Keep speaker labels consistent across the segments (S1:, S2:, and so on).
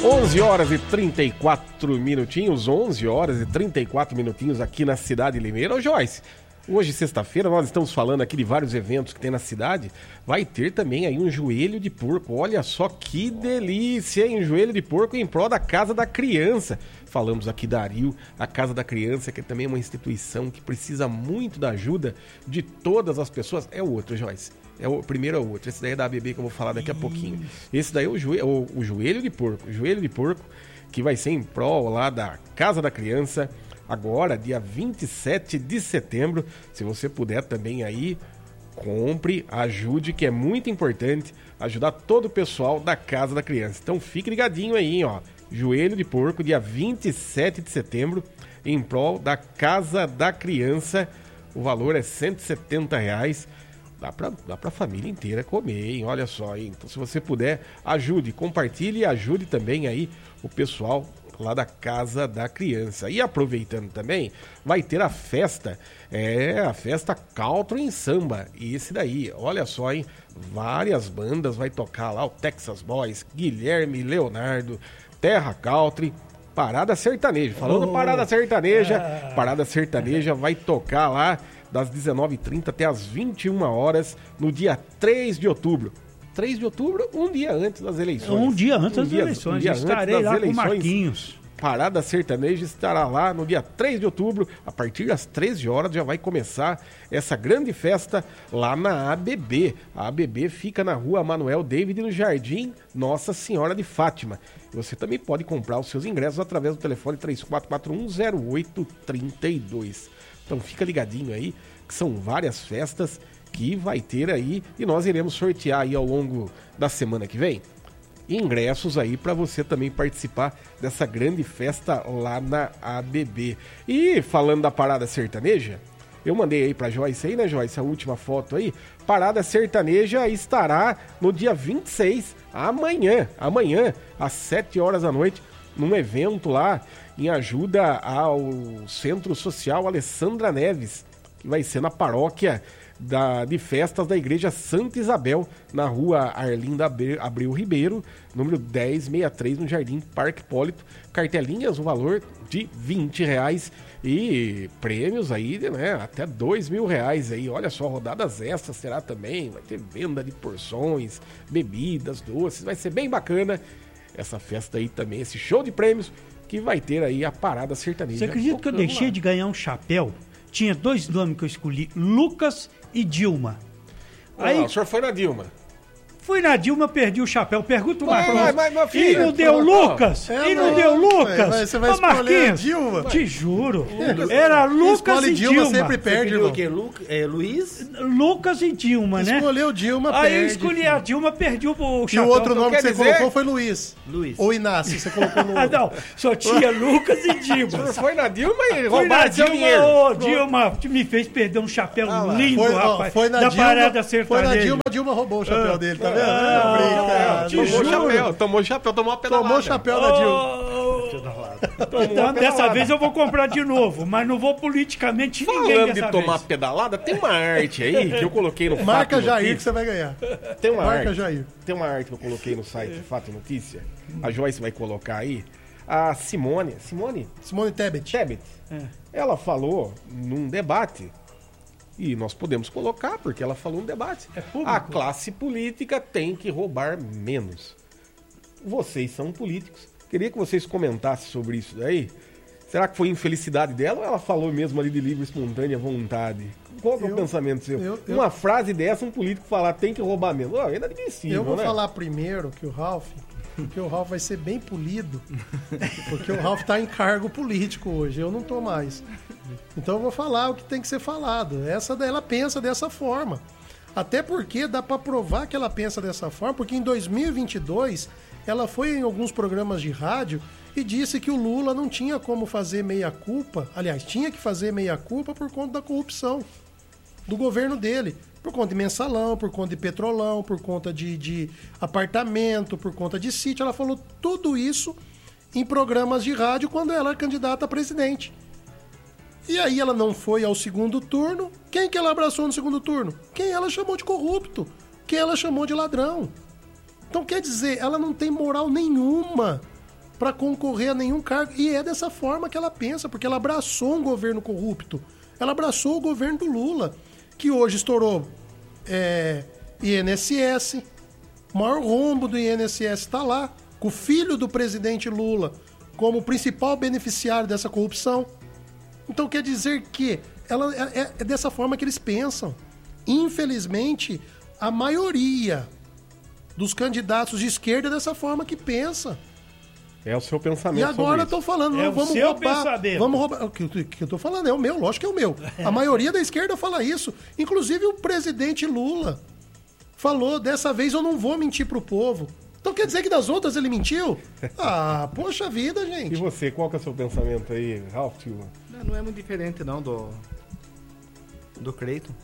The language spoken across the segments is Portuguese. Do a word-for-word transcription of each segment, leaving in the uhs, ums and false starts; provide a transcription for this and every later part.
S1: onze horas e trinta e quatro minutinhos, onze horas e trinta e quatro minutinhos aqui na cidade de Limeira. Ô Joyce, hoje, sexta-feira, nós estamos falando aqui de vários eventos que tem na cidade. Vai ter também aí um joelho de porco. Olha só que delícia, hein? Um joelho de porco em prol da Casa da Criança. Falamos aqui da Aril, a Casa da Criança, que também é uma instituição que precisa muito da ajuda de todas as pessoas. É o outro, Joyce. É o primeiro é o outro. Esse daí é da A B B que eu vou falar daqui a pouquinho. Esse daí é o, joelho, o, o joelho de porco. O joelho de porco que vai ser em prol lá da Casa da Criança. Agora, dia vinte e sete de setembro. Se você puder também aí, compre, ajude, que é muito importante ajudar todo o pessoal da Casa da Criança. Então fique ligadinho aí, ó. Joelho de porco, dia vinte e sete de setembro, em prol da Casa da Criança. O valor é cento e setenta reais. Dá pra, dá pra família inteira comer, hein? Olha só, hein? Então, se você puder, ajude, compartilhe e ajude também aí o pessoal lá da Casa da Criança. E aproveitando também, vai ter a festa, é a festa Country em Samba. E esse daí, olha só, hein? Várias bandas vai tocar lá, o Texas Boys, Guilherme Leonardo, Terra Country, Parada Sertaneja. Falando oh, Parada Sertaneja, ah. Parada Sertaneja vai tocar lá das dezenove e trinta até as vinte e uma horas, no dia três de outubro. três de outubro, um dia antes das eleições.
S2: Um dia antes
S1: um
S2: das
S1: dia,
S2: eleições.
S1: Um dia
S2: estarei
S1: antes das
S2: lá
S1: eleições.
S2: Com Marquinhos.
S1: Parada Sertaneja estará lá no dia três de outubro, a partir das treze horas já vai começar essa grande festa lá na A B B. A A B B fica na rua Manuel David, no Jardim Nossa Senhora de Fátima. Você também pode comprar os seus ingressos através do telefone três quatro quatro um zero oito três dois. Então fica ligadinho aí, que são várias festas que vai ter aí e nós iremos sortear aí ao longo da semana que vem ingressos aí para você também participar dessa grande festa lá na A B B. E falando da Parada Sertaneja, eu mandei aí pra Joyce aí, né, Joyce, a última foto aí. Parada Sertaneja estará no dia vinte e seis, amanhã, amanhã, às sete horas da noite, num evento lá em ajuda ao Centro Social Alessandra Neves, que vai ser na paróquia da, de festas da Igreja Santa Isabel, na rua Arlinda Abreu Ribeiro, número dez sessenta e três, no Jardim Parque Hipólito. Cartelinhas, o valor de vinte reais e prêmios aí, né, até dois mil reais aí. Olha só, rodadas extras será também, vai ter venda de porções, bebidas, doces, vai ser bem bacana essa festa aí também, esse show de prêmios que vai ter aí a Parada Sertaneja.
S2: Você acredita que eu deixei lá de ganhar um chapéu? Tinha dois nomes que eu escolhi, Lucas e Dilma.
S1: Ah, aí, o senhor foi na Dilma.
S2: Fui na Dilma, perdi o chapéu. Pergunta o
S1: Marquinhos. Mas, mas, mas, filho,
S2: e não deu Lucas?
S3: É,
S2: e não
S3: mas,
S2: deu Lucas?
S3: Mas você vai Ô, escolher a Dilma?
S2: Te juro. Lucas. Era Lucas e Dilma.
S3: Dilma sempre perde, irmão.
S4: O quê? Lu, é, Luiz?
S2: Lucas e Dilma, né?
S3: Escolheu Dilma,
S2: Aí
S3: perde.
S2: Aí eu escolhi a Dilma, perdi o chapéu.
S3: E o outro nome que você
S1: dizer?
S3: colocou foi Luiz.
S4: Luiz.
S3: Ou Inácio, você colocou no...
S2: Não, só tinha Lucas e Dilma.
S1: O senhor foi na Dilma e
S2: roubaram seu dinheiro. Ô, Dilma, me fez perder um chapéu ah, lindo,
S3: foi,
S2: rapaz.
S3: Ó, foi na
S2: da
S3: Dilma,
S2: Parada Sertaneja.
S3: Foi na Dilma, Dilma roubou o chapéu ah, dele, tá vendo?
S2: Ah,
S3: ah,
S1: tomou o chapéu, tomou o chapéu, tomou a pedalada.
S3: Tomou o chapéu da Dilma.
S2: Oh, então, dessa vez eu vou comprar de novo, mas não vou politicamente
S1: Falando
S2: ninguém
S1: dessa de tomar vez. Pedalada, tem uma arte aí que eu coloquei no
S3: Marca
S1: Fato
S3: Jair
S1: Notícia.
S3: que você vai ganhar.
S1: Tem uma
S3: Marca
S1: arte,
S3: Jair.
S1: Tem uma arte que eu coloquei no site Fato Notícia. A Joyce vai colocar aí. A Simone, Simone?
S3: Simone Tebet.
S1: Tebet. É. Ela falou num debate, e nós podemos colocar, porque ela falou num debate.
S2: É público.
S1: A classe política tem que roubar menos. Vocês são políticos. Queria que vocês comentassem sobre isso daí. Será que foi infelicidade dela ou ela falou mesmo ali de livre, espontânea vontade? Qual que é o pensamento seu? Eu, eu, Uma frase dessa, um político falar tem que roubar menos. Oh, é inadmissível,
S3: Eu vou
S1: né?
S3: falar primeiro que o Ralf, que o Ralf vai ser bem polido, porque o Ralf está em cargo político hoje, eu não estou mais. Então eu vou falar o que tem que ser falado. Essa daí, ela pensa dessa forma. Até porque dá para provar que ela pensa dessa forma, porque em dois mil e vinte e dois ela foi em alguns programas de rádio e disse que o Lula não tinha como fazer meia-culpa, aliás, tinha que fazer meia-culpa por conta da corrupção do governo dele, por conta de mensalão, por conta de petrolão, por conta de, de apartamento, por conta de sítio. Ela falou tudo isso em programas de rádio quando ela era candidata a presidente. E aí ela não foi ao segundo turno. Quem que ela abraçou no segundo turno? Quem ela chamou de corrupto, quem ela chamou de ladrão. Então, quer dizer, ela não tem moral nenhuma para concorrer a nenhum cargo. E é dessa forma que ela pensa, porque ela abraçou um governo corrupto. Ela abraçou o governo do Lula, que hoje estourou é, I N S S. O maior rombo do I N S S está lá, com o filho do presidente Lula como principal beneficiário dessa corrupção. Então quer dizer que ela, é, é dessa forma que eles pensam. Infelizmente, a maioria dos candidatos de esquerda é dessa forma que pensa.
S1: É o seu pensamento.
S3: E agora estão falando,
S2: é
S3: não, vamos
S2: seu
S3: roubar.
S2: Pensamento.
S3: Vamos roubar. O que, que eu estou falando é o meu, lógico que é o meu. A maioria da esquerda fala isso. Inclusive o presidente Lula falou, dessa vez eu não vou mentir pro povo. Então quer dizer que das outras ele mentiu? Ah, poxa vida, gente.
S1: E você, qual que é o seu pensamento aí, Ralf Silva?
S4: Não, não é muito diferente não do, do Cleiton.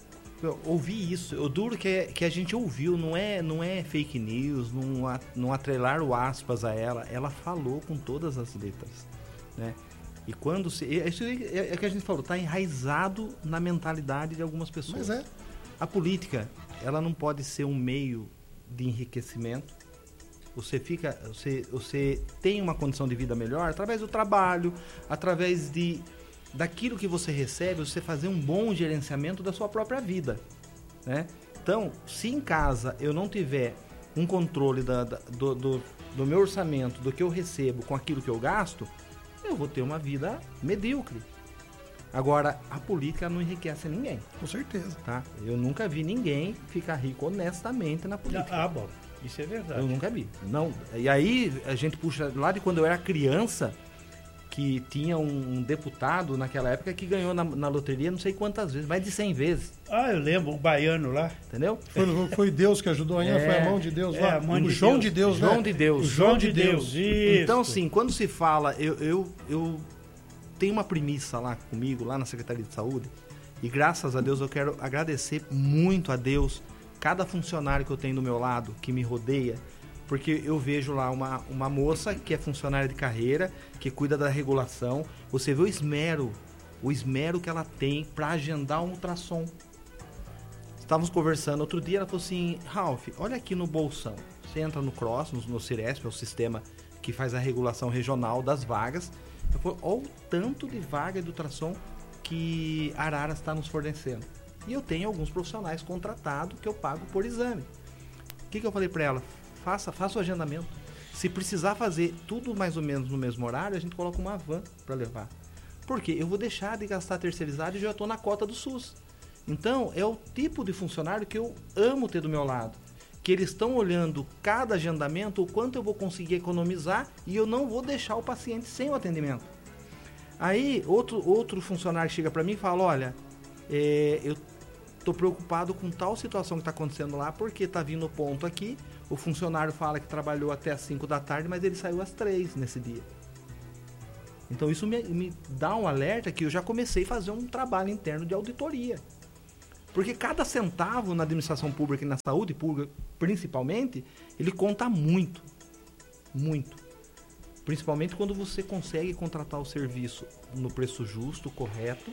S4: Eu ouvi isso, eu duro que, é, que a gente ouviu, não é, não é fake news, não, a, não atrelar o aspas a ela, ela falou com todas as letras, né? E quando se... Isso é, é que a gente falou, está enraizado na mentalidade de algumas pessoas.
S3: Mas é.
S4: A política, ela não pode ser um meio de enriquecimento. Você fica, você, você tem uma condição de vida melhor através do trabalho, através de... daquilo que você recebe, você fazer um bom gerenciamento da sua própria vida, né? Então, se em casa eu não tiver um controle da, da, do, do, do meu orçamento, do que eu recebo com aquilo que eu gasto, eu vou ter uma vida medíocre. Agora, a política não enriquece ninguém.
S3: Com certeza.
S4: Tá? Eu nunca vi ninguém ficar rico honestamente na política.
S2: Ah, bom, isso é verdade.
S4: Eu nunca vi. Não. E aí, a gente puxa lá de quando eu era criança, que tinha um deputado naquela época que ganhou na, na loteria não sei quantas vezes, mais de cem vezes.
S2: Ah, eu lembro, o baiano lá.
S4: Entendeu?
S3: Foi, foi Deus que ajudou ainda,
S4: É,
S3: foi a mão de Deus
S2: é,
S3: lá.
S2: a mão
S3: o
S2: de
S3: João
S2: Deus.
S3: de Deus, né?
S4: João de Deus.
S3: O João de Deus.
S2: Isso.
S4: Então, assim, quando se fala, eu, eu, eu tenho uma premissa lá comigo, lá na Secretaria de Saúde, e graças a Deus eu quero agradecer muito a Deus, cada funcionário que eu tenho do meu lado, que me rodeia, porque eu vejo lá uma, uma moça que é funcionária de carreira, que cuida da regulação. Você vê o esmero, o esmero que ela tem para agendar um ultrassom. Estávamos conversando outro dia, ela falou assim, Ralf, olha aqui no bolsão. Você entra no Cross, no, no Ciresp, é o sistema que faz a regulação regional das vagas. Eu falei, olha o tanto de vaga de ultrassom que a Arara está nos fornecendo. E eu tenho alguns profissionais contratados que eu pago por exame. O que, que eu falei para ela? Faça, faça o agendamento. Se precisar fazer tudo mais ou menos no mesmo horário, a gente coloca uma van para levar. Por quê? Eu vou deixar de gastar terceirizado e já estou na cota do SUS. Então, é o tipo de funcionário que eu amo ter do meu lado. Que eles estão olhando cada agendamento, o quanto eu vou conseguir economizar e eu não vou deixar o paciente sem o atendimento. Aí, outro, outro funcionário chega para mim e fala, olha, é, eu estou preocupado com tal situação que está acontecendo lá, porque está vindo o ponto aqui, o funcionário fala que trabalhou até às cinco da tarde, mas ele saiu às três nesse dia. Então isso me, me dá um alerta que eu já comecei a fazer um trabalho interno de auditoria. Porque cada centavo na administração pública e na saúde pública, principalmente, ele conta muito. Muito. Principalmente quando você consegue contratar o serviço no preço justo, correto,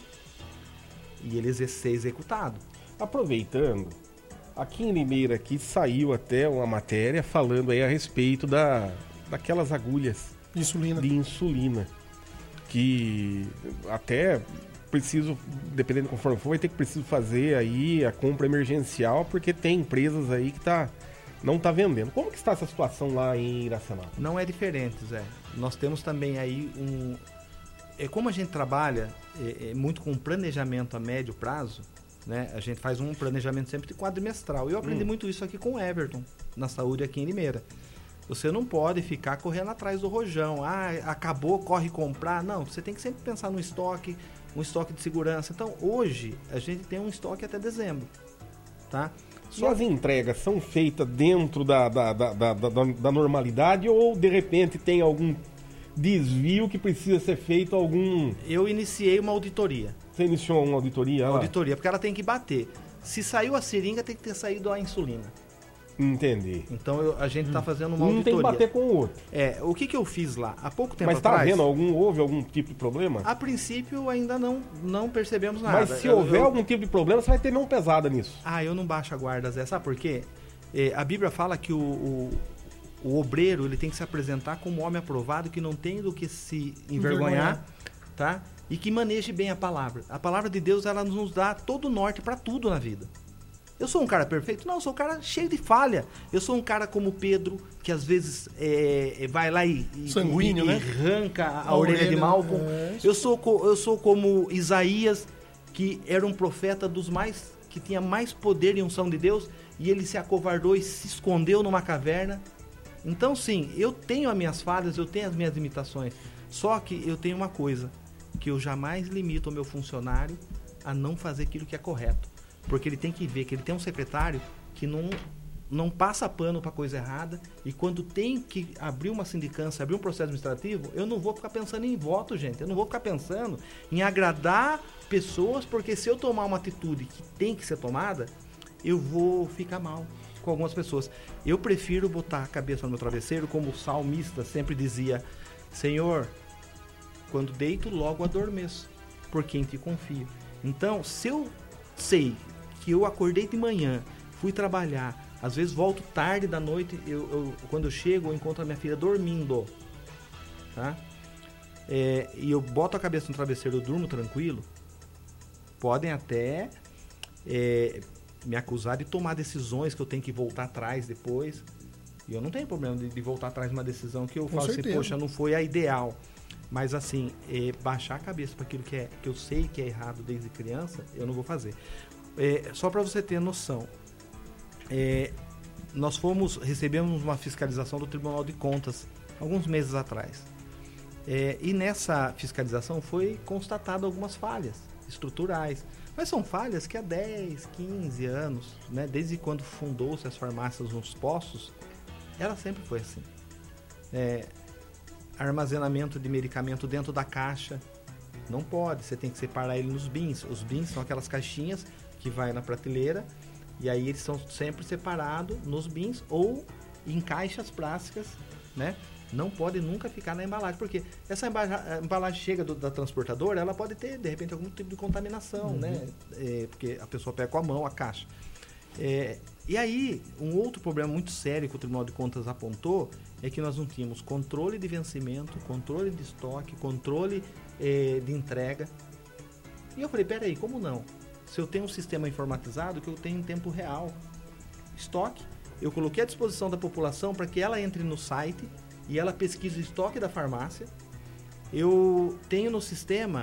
S4: e ele ser executado.
S1: Aproveitando, aqui em Limeira aqui saiu até uma matéria falando aí a respeito da, daquelas agulhas
S3: Insulina.
S1: de insulina. Que até preciso, dependendo de conforme for, vai ter que preciso fazer aí a compra emergencial, porque tem empresas aí que tá, não tá vendendo. Como que está essa situação lá em Iracemápolis?
S4: Não é diferente, Zé. Nós temos também aí um... É, como a gente trabalha é, é, muito com planejamento a médio prazo, né? A gente faz um planejamento sempre de quadrimestral. Eu aprendi hum. muito isso aqui com o Everton, na saúde aqui em Limeira. Você não pode ficar correndo atrás do rojão. Ah, acabou, corre comprar. Não, você tem que sempre pensar no estoque, um estoque de segurança. Então, hoje, a gente tem um estoque até dezembro, tá?
S1: Só as entregas são feitas dentro da, da, da, da, da, da normalidade ou, de repente, tem algum desvio que precisa ser feito algum...
S4: Eu iniciei uma auditoria.
S1: Você iniciou uma auditoria lá?
S4: Auditoria, porque ela tem que bater. Se saiu a seringa, tem que ter saído a insulina.
S1: Entendi.
S4: Então eu, a gente está fazendo uma
S1: um
S4: auditoria.
S1: Um tem que bater com o outro.
S4: É, o que, que eu fiz lá? Há pouco tempo
S1: Mas
S4: atrás...
S1: Mas está havendo algum, houve algum tipo de problema?
S4: A princípio ainda não, não percebemos nada.
S1: Mas se
S4: eu,
S1: houver
S4: eu...
S1: algum tipo de problema, você vai ter mão pesada nisso.
S4: Ah, eu não baixo a guarda, Zé. Sabe por quê? É, a Bíblia fala que o, o, o obreiro ele tem que se apresentar como homem aprovado, que não tem do que se envergonhar, envergonhar. Tá? E que maneje bem a palavra. A palavra de Deus, ela nos dá todo o norte para tudo na vida. Eu sou um cara perfeito? Não, eu sou um cara cheio de falha. Eu sou um cara como Pedro, que às vezes é, vai lá e,
S3: sanguíneo,
S4: e,
S3: né?
S4: e arranca a, a orelha, orelha de Malcolm. É. Eu, sou, eu sou como Isaías, que era um profeta dos mais, que tinha mais poder e unção de Deus, e ele se acovardou e se escondeu numa caverna. Então, sim, eu tenho as minhas falhas, eu tenho as minhas limitações. Só que eu tenho uma coisa, que eu jamais limito o meu funcionário a não fazer aquilo que é correto. Porque ele tem que ver que ele tem um secretário que não, não passa pano para coisa errada, e quando tem que abrir uma sindicância, abrir um processo administrativo, eu não vou ficar pensando em voto, gente. Eu não vou ficar pensando em agradar pessoas, porque se eu tomar uma atitude que tem que ser tomada, eu vou ficar mal com algumas pessoas. Eu prefiro botar a cabeça no meu travesseiro, como o salmista sempre dizia: Senhor, quando deito, logo adormeço, por quem te confio. Então, se eu sei que eu acordei de manhã, fui trabalhar, às vezes volto tarde da noite, eu, eu, quando eu chego, eu encontro a minha filha dormindo, tá? É, e eu boto a cabeça no travesseiro, eu durmo tranquilo, podem até é, me acusar de tomar decisões que eu tenho que voltar atrás depois, e eu não tenho problema de, de voltar atrás de uma decisão que eu
S3: Com
S4: falo
S3: certeza.
S4: assim, poxa, não foi a ideal. Mas assim, é, baixar a cabeça para aquilo que, é, que eu sei que é errado desde criança, eu não vou fazer. É, só para você ter noção, é, nós fomos, recebemos uma fiscalização do Tribunal de Contas alguns meses atrás. É, e nessa fiscalização foi constatado algumas falhas estruturais. Mas são falhas que há dez, quinze anos, né, desde quando fundou-se as farmácias nos postos, ela sempre foi assim. É, armazenamento de medicamento dentro da caixa, não pode, você tem que separar ele nos bins. Os bins são aquelas caixinhas que vai na prateleira, e aí eles são sempre separados nos bins ou em caixas plásticas, né? Não pode nunca ficar na embalagem, porque essa embalagem, embalagem chega do, da transportadora, ela pode ter, de repente, algum tipo de contaminação, uhum. né? É, porque a pessoa pega com a mão a caixa. É, e aí, um outro problema muito sério que o Tribunal de Contas apontou é que nós não tínhamos controle de vencimento, controle de estoque, controle é, de entrega. E eu falei, peraí, como não? Se eu tenho um sistema informatizado que eu tenho em tempo real, estoque, eu coloquei à disposição da população para que ela entre no site e ela pesquise o estoque da farmácia. Eu tenho no sistema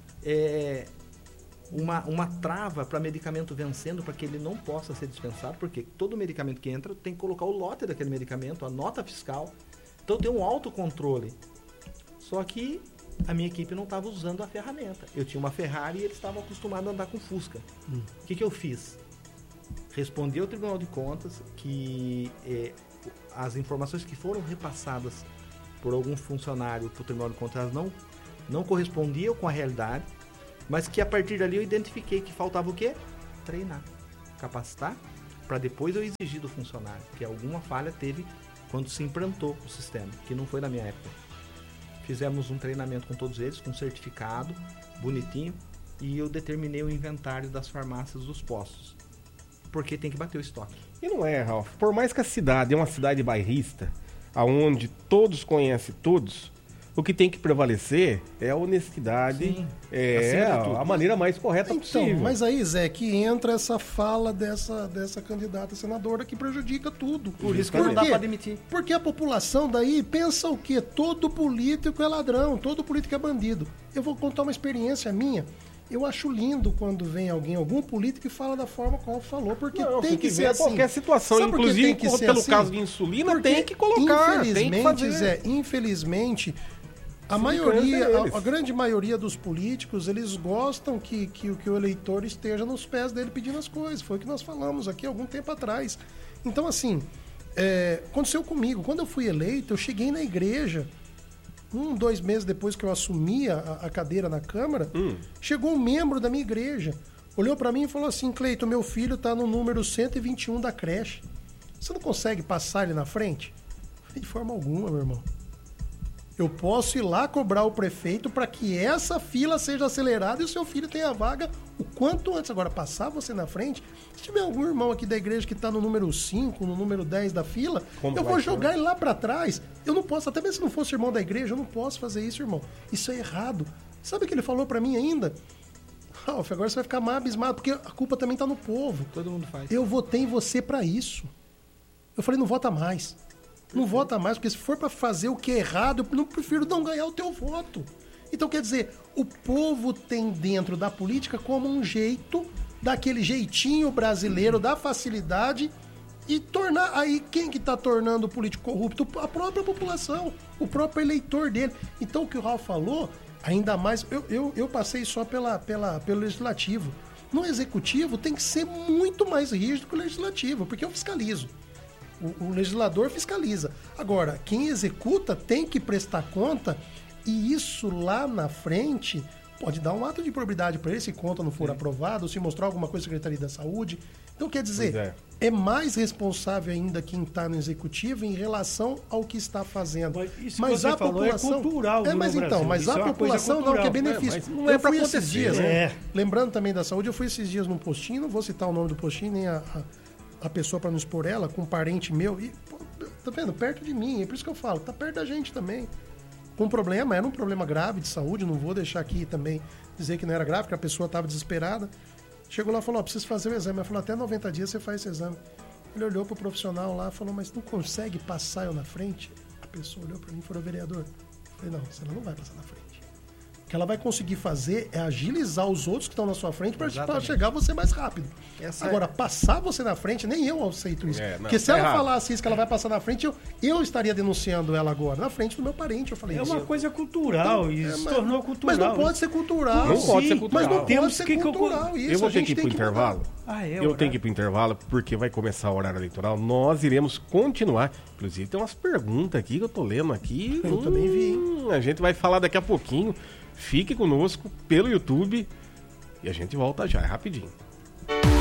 S4: é, uma, uma trava para medicamento vencendo, para que ele não possa ser dispensado, porque todo medicamento que entra tem que colocar o lote daquele medicamento, a nota fiscal. Então tem um autocontrole. Só que a minha equipe não estava usando a ferramenta. Eu tinha uma Ferrari e eles estavam acostumados a andar com Fusca. O hum. que, que eu fiz? Respondi ao Tribunal de Contas que é, as informações que foram repassadas por algum funcionário para o Tribunal de Contas, elas não, não correspondiam com a realidade, mas que a partir dali eu identifiquei que faltava o quê? Treinar, capacitar, para depois eu exigir do funcionário, que alguma falha teve quando se implantou o sistema, que não foi na minha época. Fizemos um treinamento com todos eles, com certificado, bonitinho, e eu determinei o inventário das farmácias dos postos, porque tem que bater o estoque.
S1: E não é, Ralf, por mais que a cidade é uma cidade bairrista, aonde todos conhecem todos, o que tem que prevalecer é a honestidade, Sim, é a, a maneira mais correta
S3: então,
S1: possível.
S3: Mas aí, Zé, que entra essa fala dessa, dessa candidata senadora que prejudica tudo.
S4: Por isso que não dá para admitir.
S3: Porque a população daí pensa o quê? Todo político é ladrão, todo político é bandido. Eu vou contar uma experiência minha. Eu acho lindo quando vem alguém, algum político, e fala da forma como falou, porque
S1: não,
S3: tem que ser assim.
S1: Qualquer situação,
S3: Sabe
S1: inclusive pelo
S3: assim?
S1: caso de insulina,
S3: porque,
S1: tem que colocar, tem que fazer.
S3: Zé, infelizmente, a Sim, maioria, a, a grande maioria dos políticos, eles gostam que, que, que o eleitor esteja nos pés dele pedindo as coisas. Foi o que nós falamos aqui há algum tempo atrás. Então, assim, é, aconteceu comigo. Quando eu fui eleito, eu cheguei na igreja, um, dois meses depois que eu assumi a, a cadeira na Câmara, hum. chegou um membro da minha igreja, olhou para mim e falou assim: Cleiton, meu filho está no número cento e vinte e um da creche. Você não consegue passar ele na frente? De forma alguma, meu irmão. Eu posso ir lá cobrar o prefeito para que essa fila seja acelerada e o seu filho tenha vaga o quanto antes. Agora, passar você na frente, se tiver algum irmão aqui da igreja que está no número cinco, no número dez da fila,
S1: Como
S3: eu
S1: vai
S3: vou
S1: ser?
S3: jogar ele lá para trás. Eu não posso, até mesmo se não fosse irmão da igreja, eu não posso fazer isso, irmão. Isso é errado. Sabe o que ele falou para mim ainda? Ralf, agora você vai ficar mais abismado, porque a culpa também tá no povo.
S4: Todo mundo faz.
S3: Eu votei em você para isso. Eu falei, não vota mais. Não vota mais, porque se for para fazer o que é errado, eu não prefiro não ganhar o teu voto. Então, quer dizer, o povo tem dentro da política como um jeito, daquele jeitinho brasileiro, da facilidade, e tornar... Aí, quem que tá tornando o político corrupto? A própria população, o próprio eleitor dele. Então, o que o Ralf falou, ainda mais... Eu, eu, eu passei só pela, pela, pelo legislativo. No executivo, tem que ser muito mais rígido que o legislativo, porque eu fiscalizo. O, o legislador fiscaliza. Agora, quem executa tem que prestar conta, e isso lá na frente pode dar um ato de improbidade para ele, se conta não for aprovado, ou se mostrar alguma coisa à Secretaria da Saúde. Então, quer dizer,
S1: Pois é.
S3: é mais responsável ainda quem está no executivo em relação ao que está fazendo.
S2: Mas isso que você falou é cultural
S3: É,
S2: no
S3: mas então,
S2: Brasil.
S3: mas
S2: Isso
S3: a
S2: é uma coisa
S3: população não,
S2: cultural.
S3: que é benefício.
S1: É, mas não é
S3: Eu
S1: pra
S3: fui esses
S1: acontecer,
S3: dias,
S2: né?
S3: né?
S2: É.
S3: Lembrando também da saúde, eu fui esses dias num postinho, não vou citar o nome do postinho, nem a, a, a pessoa para não expor ela, com um parente meu, e, pô, tá vendo? Perto de mim, é por isso que eu falo, tá perto da gente também. Com problema, era um problema grave de saúde, não vou deixar aqui também dizer que não era grave, porque a pessoa estava desesperada. Chegou lá e falou, ó, preciso fazer o exame. Ela falou, até noventa dias você faz esse exame. Ele olhou pro profissional lá e falou, mas não consegue passar eu na frente? A pessoa olhou para mim e falou, vereador. Eu falei, não, você não vai passar na frente. O que ela vai conseguir fazer é agilizar os outros que estão na sua frente para
S4: Exatamente.
S3: chegar você mais rápido.
S4: Essa
S3: Agora, passar você na frente, nem eu aceito isso.
S1: É, não,
S3: Porque se
S1: tá
S3: ela
S1: errado.
S3: falasse isso, que ela vai passar na frente, eu, eu estaria denunciando ela agora, na frente do meu parente. Eu falei
S2: É
S3: isso.
S2: uma coisa cultural, e
S3: É,
S2: se
S3: mas-
S2: tornou cultural.
S3: Mas não pode ser cultural.
S1: Não pode
S2: Sim,
S1: ser cultural.
S3: Mas não
S2: Temos
S3: pode ser
S2: que- que eu-
S3: cultural isso.
S1: Eu vou
S3: a
S1: ter
S3: gente
S1: que ir
S3: tem
S1: pro
S3: mudar.
S1: intervalo.
S2: Ah, é,
S1: eu
S2: horário.
S1: tenho que ir pro intervalo porque vai começar o horário eleitoral. Nós iremos continuar. Inclusive, tem umas perguntas aqui que eu tô lendo aqui.
S3: Eu também vi, hein?
S1: Hum, A gente vai falar daqui a pouquinho. Fique conosco pelo YouTube e a gente volta já, é rapidinho.